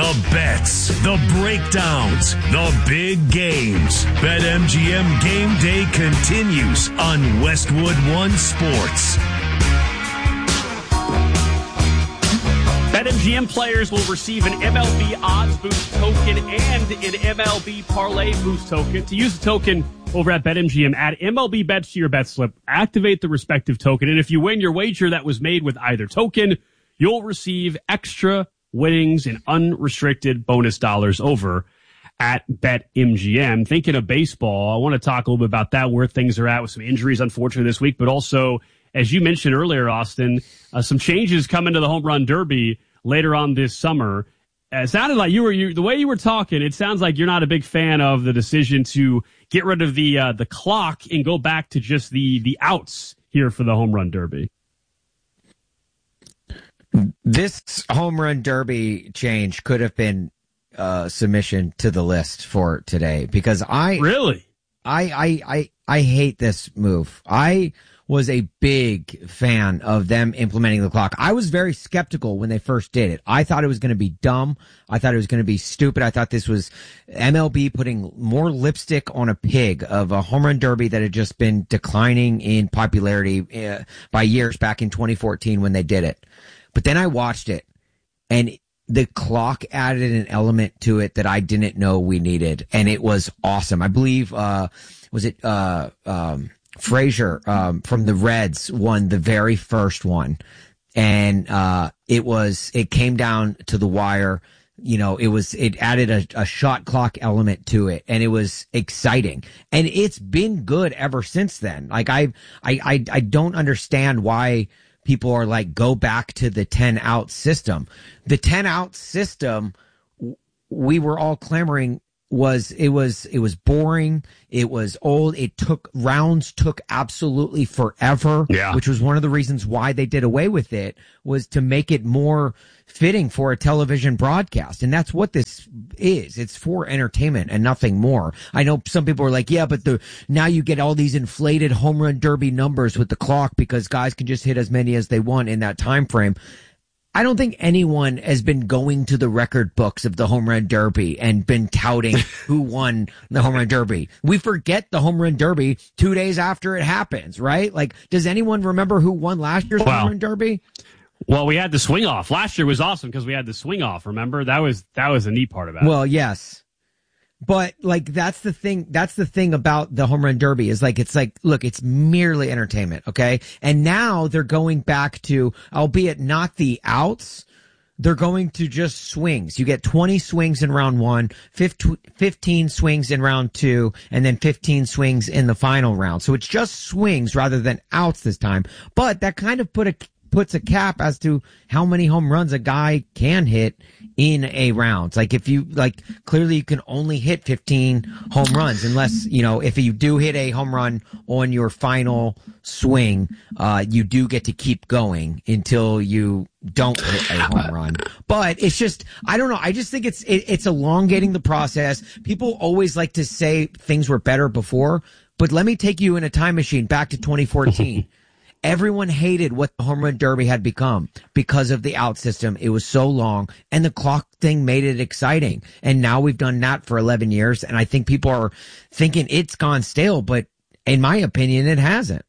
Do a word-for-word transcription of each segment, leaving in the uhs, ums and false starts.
The bets, the breakdowns, the big games. BetMGM Game Day continues on Westwood One Sports. BetMGM players will receive an M L B Odds Boost token and an M L B Parlay Boost token. To use the token over at BetMGM, add M L B bets to your bet slip, activate the respective token, and if you win your wager that was made with either token, you'll receive extra winnings and unrestricted bonus dollars over at BetMGM. Thinking of baseball, I want to talk a little bit about that, where things are at with some injuries, unfortunately, this week, but also, as you mentioned earlier, Austin, uh, some changes coming to the Home Run Derby later on this summer. Uh, it sounded like you were, you, the way you were talking, it sounds like you're not a big fan of the decision to get rid of the uh, the clock and go back to just the the outs here for the Home Run Derby. This Home Run Derby change could have been uh, submission to the list for today, because I really, I, I, I, I hate this move. I was a big fan of them implementing the clock. I was very skeptical when they first did it. I thought it was going to be dumb. I thought it was going to be stupid. I thought this was M L B putting more lipstick on a pig of a home run derby that had just been declining in popularity uh, by years back in twenty fourteen when they did it. But then I watched it, and the clock added an element to it that I didn't know we needed, and it was awesome. I believe, uh, was it, uh, um, Frazier, um, from the Reds won the very first one, and, uh, it was, it came down to the wire. You know, it was, it added a, a shot clock element to it, and it was exciting. And it's been good ever since then. Like, I, I, I, I don't understand why people are like, go back to the ten out system. The ten out system, we were all clamoring, was, it was, it was boring. It was old. It took, rounds took absolutely forever, yeah. which was one of the reasons why they did away with it, was to make it more fitting for a television broadcast. And that's what this is. It's for entertainment and nothing more. I know some people are like, yeah, but the, now you get all these inflated home run derby numbers with the clock because guys can just hit as many as they want in that time frame. I don't think anyone has been going to the record books of the home run derby and been touting who won the home run derby. We forget the home run derby two days after it happens, right? Like, does anyone remember who won last year's wow. home run derby? Well, we had the swing off. Last year was awesome because we had the swing off. Remember? That was, that was a neat part about it. Well, yes. But like, that's the thing, that's the thing about the home run derby is like, it's like, look, it's merely entertainment. Okay. And now they're going back to, albeit not the outs, they're going to just swings. You get twenty swings in round one, fifteen swings in round two, and then fifteen swings in the final round. So it's just swings rather than outs this time. But that kind of put a, puts a cap as to how many home runs a guy can hit in a round. Like if you, like, clearly you can only hit fifteen home runs unless, you know, if you do hit a home run on your final swing, uh, you do get to keep going until you don't hit a home run. But it's just, I don't know. I just think it's, it, it's elongating the process. People always like to say things were better before, but let me take you in a time machine back to twenty fourteen. Everyone hated what the home run derby had become because of the out system. It was so long, and the clock thing made it exciting. And now we've done that for eleven years, and I think people are thinking it's gone stale, but in my opinion, it hasn't.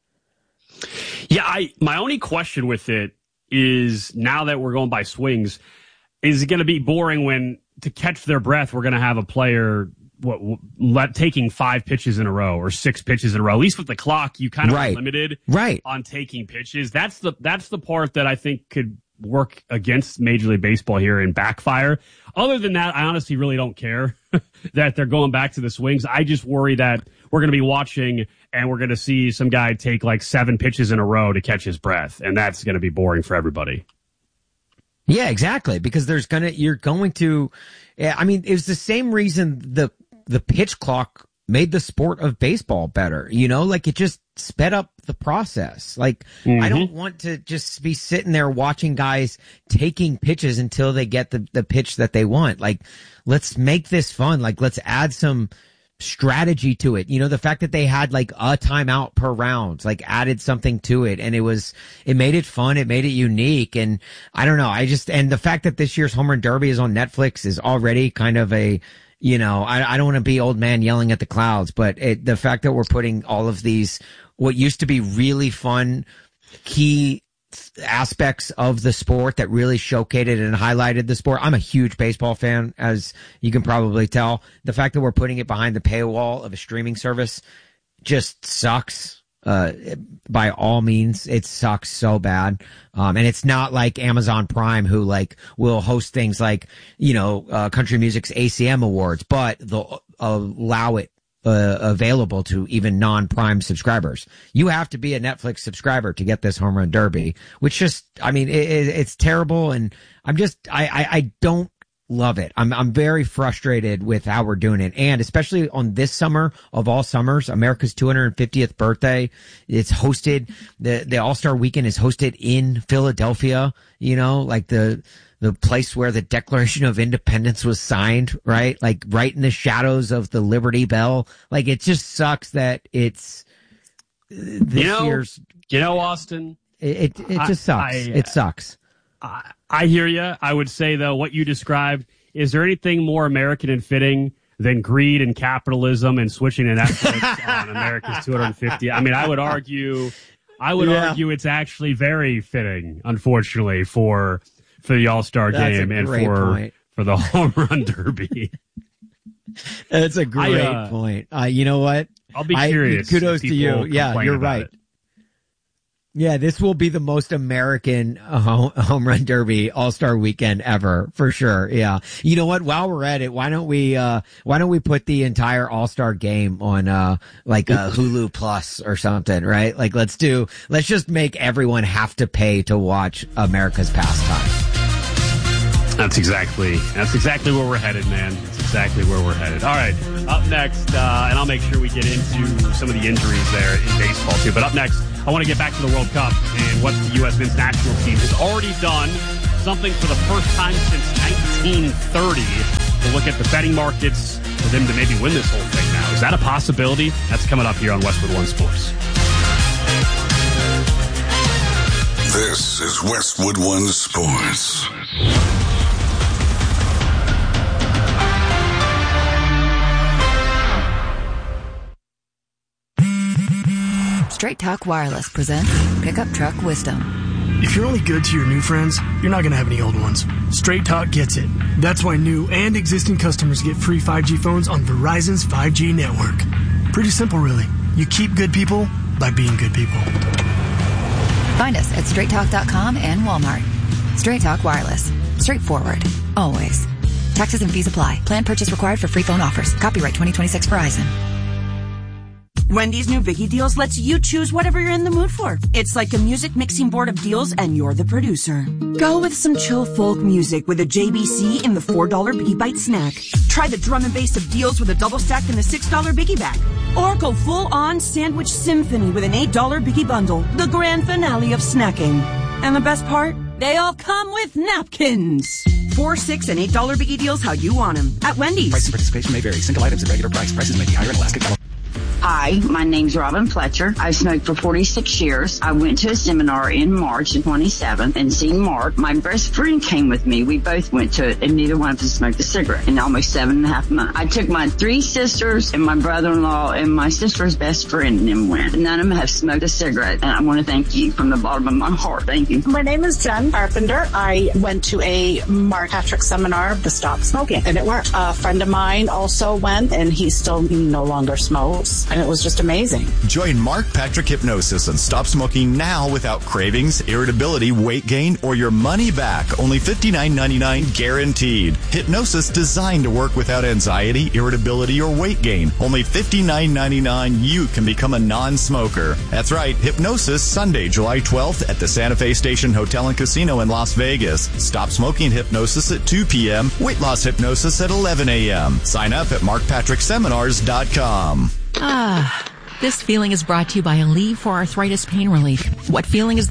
Yeah, I my only question with it is, now that we're going by swings, is it going to be boring when, to catch their breath, we're going to have a player what, what taking five pitches in a row or six pitches in a row? At least with the clock, you kind of right. are limited right. on taking pitches. That's the that's the part that I think could work against Major League Baseball here and backfire. Other than that, I honestly really don't care that they're going back to the swings. I just worry that we're going to be watching and we're going to see some guy take like seven pitches in a row to catch his breath, and that's going to be boring for everybody. Yeah, exactly. Because there's gonna, you're going to, I mean, it was the same reason the the pitch clock made the sport of baseball better. You know, like it just sped up the process. Like mm-hmm. I don't want to just be sitting there watching guys taking pitches until they get the the pitch that they want. Like, let's make this fun. Like, let's add some strategy to it. You know, the fact that they had like a timeout per round, like added something to it. And it was, it made it fun. It made it unique. And I don't know. I just, and the fact that this year's Home Run Derby is on Netflix is already kind of a, you know, I, I don't want to be old man yelling at the clouds, but it, the fact that we're putting all of these, what used to be really fun, key aspects of the sport that really showcased and highlighted the sport. I'm a huge baseball fan, as you can probably tell. The fact that we're putting it behind the paywall of a streaming service just sucks. Uh, by all means, it sucks so bad. Um, and it's not like Amazon Prime, who like will host things like, you know, uh, country music's A C M awards, but they'll allow it Uh, available to even non-Prime subscribers. You have to be a Netflix subscriber to get this Home Run Derby, which just, I mean, it, it, it's terrible. And I'm just, I, I, I don't love it. I'm, I'm very frustrated with how we're doing it. And especially on this summer of all summers, America's two hundred fiftieth birthday. It's hosted, the, the All-Star Weekend is hosted in Philadelphia, you know, like the, the place where the Declaration of Independence was signed, right? Like right in the shadows of the Liberty Bell. Like it just sucks that it's this you know, year's. You know, Austin, it it, it just I, sucks. I, it sucks. I, I hear you. I would say though, what you described, is there anything more American and fitting than greed and capitalism and switching to Netflix on America's two hundred fiftieth? I mean, I would argue, I would yeah. argue it's actually very fitting, unfortunately, for. for the All-Star That's game and for point. for the Home Run Derby. That's a great I, uh, point. Uh, you know what? I'll be curious. I, kudos to you. Yeah, you're right. It. Yeah, this will be the most American home, home Run Derby All-Star Weekend ever, for sure. Yeah. You know what? While we're at it, why don't we, uh, why don't we put the entire All-Star game on, uh, like, uh, Hulu Plus or something, right? Like, let's do, let's just make everyone have to pay to watch America's pastime. That's exactly, that's exactly where we're headed, man. That's exactly where we're headed. All right. Up next, uh, and I'll make sure we get into some of the injuries there in baseball too. But up next, I want to get back to the World Cup and what the U S men's national team has already done, something for the first time since nineteen thirty. We'll look at the betting markets for them to maybe win this whole thing now. Is that a possibility? That's coming up here on Westwood One Sports. This is Westwood One Sports. Straight Talk Wireless presents Pickup Truck Wisdom. If you're only good to your new friends, you're not going to have any old ones. Straight Talk gets it. That's why new and existing customers get free five G phones on Verizon's five G network. Pretty simple, really. You keep good people by being good people. Find us at straight talk dot com and Walmart. Straight Talk Wireless. Straightforward. Always. Taxes and fees apply. Plan purchase required for free phone offers. Copyright twenty twenty-six Verizon. Wendy's new Biggie Deals lets you choose whatever you're in the mood for. It's like a music mixing board of deals, and you're the producer. Go with some chill folk music with a J B C in the four dollar Biggie Bite snack. Try the drum and bass of deals with a double stack in the six dollar Biggie bag. Or go full-on sandwich symphony with an eight dollar Biggie bundle, the grand finale of snacking. And the best part? They all come with napkins. Four, six, and eight dollar Biggie Deals how you want them at Wendy's. Price and participation may vary. Single items at regular price. Prices may be higher in Alaska, California. Hi, my name's Robin Fletcher. I've smoked for forty-six years. I went to a seminar in March of twenty-seven and seen Mark. My best friend came with me. We both went to it, and neither one of us smoked a cigarette in almost seven and a half months. I took my three sisters and my brother-in-law and my sister's best friend and them went. None of them have smoked a cigarette, and I want to thank you from the bottom of my heart. Thank you. My name is Jen Carpenter. I went to a Mark Patrick seminar, the Stop Smoking, and it worked. A friend of mine also went, and he still no longer smokes. And it was just amazing. Join Mark Patrick Hypnosis and stop smoking now without cravings, irritability, weight gain, or your money back. Only fifty-nine ninety-nine guaranteed. Hypnosis designed to work without anxiety, irritability, or weight gain. Only fifty-nine ninety-nine. You can become a non-smoker. That's right. Hypnosis Sunday, July twelfth at the Santa Fe Station Hotel and Casino in Las Vegas. Stop smoking hypnosis at two p.m. Weight loss hypnosis at eleven a.m. Sign up at mark patrick seminars dot com. Ah, this feeling is brought to you by Aleve for Arthritis Pain Relief. What feeling is that?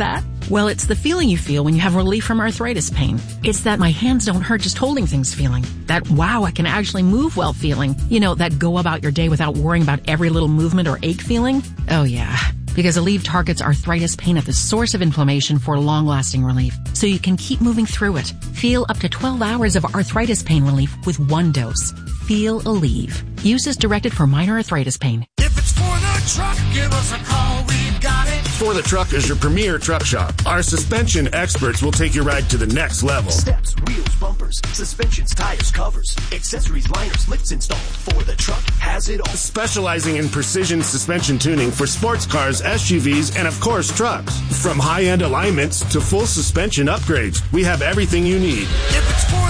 Well, it's the feeling you feel when you have relief from arthritis pain. It's that my hands don't hurt just holding things feeling. That wow, I can actually move well feeling. You know, that go about your day without worrying about every little movement or ache feeling. Oh yeah. Because Aleve targets arthritis pain at the source of inflammation for long-lasting relief, so you can keep moving through it. Feel up to twelve hours of arthritis pain relief with one dose. Feel Aleve. Use as directed for minor arthritis pain. If it's for the truck, give us a call. We've got it. For the Truck is your premier truck shop. Our suspension experts will take your ride to the next level. Steps, wheels, bumpers, suspensions, tires, covers, accessories, liners, lifts installed. For the Truck has it all. Specializing in precision suspension tuning for sports cars, S U Vs, and of course trucks. From high-end alignments to full suspension upgrades, we have everything you need. If it's for